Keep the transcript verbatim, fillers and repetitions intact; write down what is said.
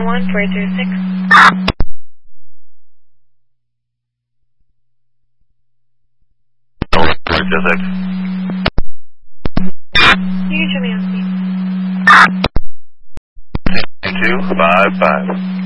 one four zero six. You can show me on scene. two five five.